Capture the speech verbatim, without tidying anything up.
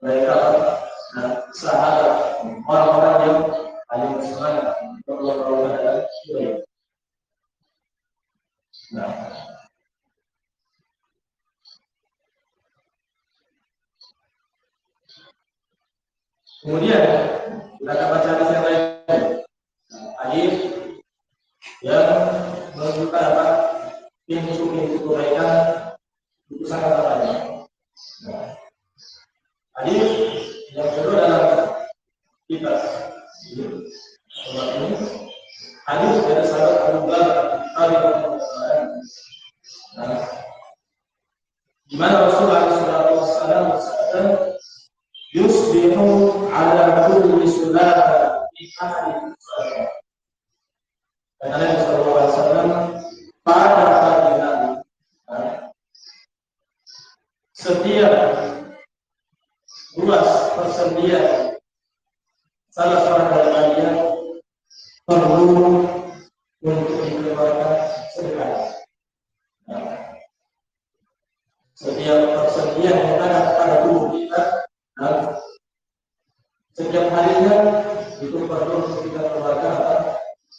mereka nah, sahabat orang-orang yang paling bersemangat untuk melakukan dan sebagainya. Nah, kemudian kita akan baca hadis yang lain. Hadis yang menunjukkan apa? Pintu-pintu kebaikan itu sangat banyak. Nah, hadis yang kedua dalam kita ini hadis dari sahabat Abu Bakar radhiyallahu anhu. Nah, di mana Rasulullah shallallahu alaihi wasallam bersabda, "Yusbihu ala kulli sulata fi ahli salat." Kata Nabi shallallahu alaihi wasallam, pada pagi hari, setiap ruas persendian salah seorang dari kalian perlu untuk dikeluarkan sedekah. Nah, setiap persendian yang ada pada tubuh kita, nah, setiap harinya itu perlu untuk kita keluarkan